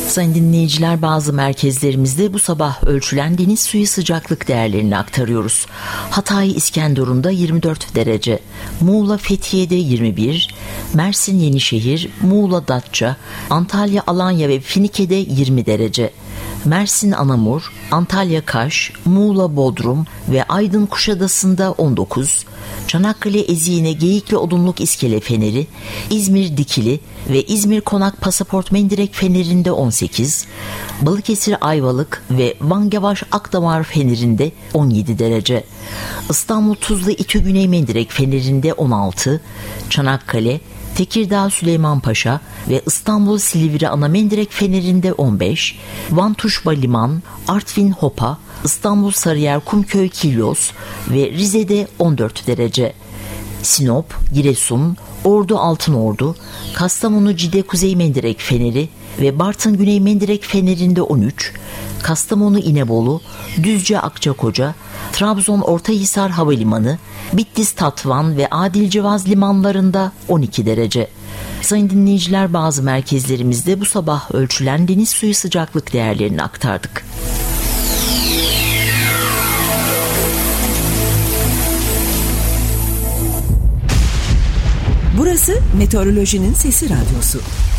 Sayın dinleyiciler, bazı merkezlerimizde bu sabah ölçülen deniz suyu sıcaklık değerlerini aktarıyoruz. Hatay İskenderun'da 24 derece, Muğla Fethiye'de 21, Mersin Yenişehir, Muğla Datça, Antalya Alanya ve Finike'de 20 derece. Mersin Anamur, Antalya Kaş, Muğla Bodrum ve Aydın Kuşadası'nda 19, Çanakkale Ezine Geyikli Odunluk İskele Feneri, İzmir Dikili ve İzmir Konak Pasaport Mendirek Feneri'nde 18, Balıkesir Ayvalık ve Van Gavaş Akdamar Feneri'nde 17 derece, İstanbul Tuzla İTÜ Güney Mendirek Feneri'nde 16, Çanakkale, Tekirdağ Süleymanpaşa ve İstanbul Silivri Anamendirek Feneri'nde 15, Van Tuşba Liman, Artvin Hopa, İstanbul Sarıyer Kumköy Kilyos ve Rize'de 14 derece. Sinop, Giresun, Ordu Altınordu, Kastamonu Cide Kuzey Mendirek Feneri ve Bartın Güney Mendirek Feneri'nde 13, Kastamonu İnebolu, Düzce Akçakoca, Trabzon Ortahisar Havalimanı, Bitlis Tatvan ve Adilcevaz limanlarında 12 derece. Sayın dinleyiciler, bazı merkezlerimizde bu sabah ölçülen deniz suyu sıcaklık değerlerini aktardık. Burası Meteorolojinin Sesi Radyosu.